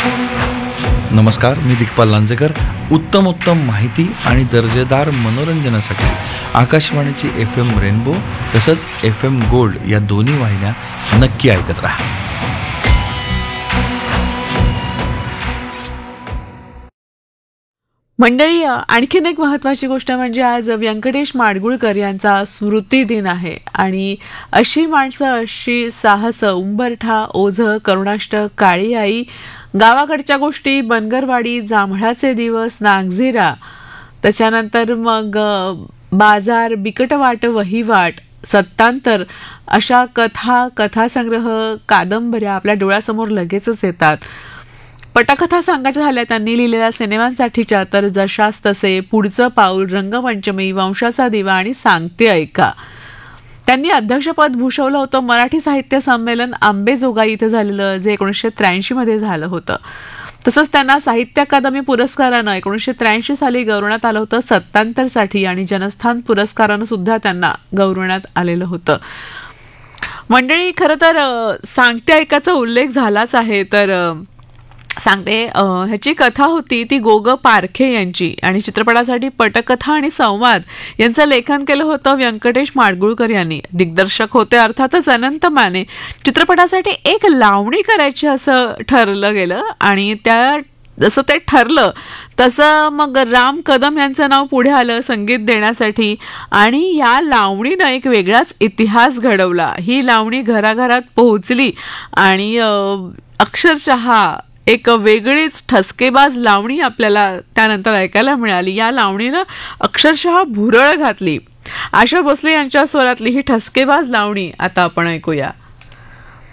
नमस्कार, मी दिग्पाल लांजेकर. उत्तम माहिती आणि दर्जेदार मनोरंजनासाठी आकाशवाणीची FM रेनबो तसंच FM गोल्ड या दोन्ही वाहिन्या नक्की ऐकत राहा. मंडळी, आणखीन एक महत्त्वाची गोष्ट म्हणजे आज व्यंकटेश माडगुळकर यांचा स्मृती दिन आहे. आणि अशी माणसं, अशी साहस, उंबरठा, ओझं, करुणाष्टक, काळी आई, गावाकडच्या गोष्टी, बनगरवाडी, जांभळाचे दिवस, नागझिरा, त्याच्यानंतर मग बाजार, बिकटवाट, वहिवाट, सत्तांतर, अशा कथासंग्रह, कादंबऱ्या आपल्या डोळ्यासमोर लगेचच येतात. पटकथा सांगायच्या झाल्या त्यांनी लिहिलेल्या सिनेमांसाठीच्या तर जशास तसे, पुढचं पाऊल, रंगपंचमी, वंशाचा दिवा आणि सांगते ऐका. त्यांनी अध्यक्षपद भूषवलं होतं मराठी साहित्य संमेलन आंबेजोगाई इथं झालेलं, जे 1983 मध्ये झालं होतं. तसंच त्यांना साहित्य अकादमी पुरस्कारानं 1983 साली गौरवण्यात आलं होतं सत्तांतरसाठी, आणि जनस्थान पुरस्कारानं सुद्धा त्यांना गौरवण्यात आलेलं होतं. मंडळी, खरं तर सांगते ऐकाचा उल्लेख झालाच आहे. तर सांगते ह्याची कथा होती ती गो. ग. पारखे यांची, आणि चित्रपटासाठी पटकथा आणि संवाद यांचं लेखन केलं होतं व्यंकटेश माडगुळकर यांनी. दिग्दर्शक होते अर्थातच अनंत माने. चित्रपटासाठी एक लावणी करायची असं ठरलं गेलं, आणि जसं ते ठरलं तसं मग राम कदम यांचं नाव पुढे आलं संगीत देण्यासाठी, आणि या लावणीनं एक वेगळाच इतिहास घडवला. ही लावणी घराघरात पोहोचली आणि अक्षरशः एक वेगळीच ठसकेबाज लावणी आपल्याला त्यानंतर ऐकायला मिळाली. या लावणीनं अक्षरशः भुरळ घातली. आशा भोसले यांच्या स्वरातली ही ठसकेबाज लावणी आता आपण ऐकूया.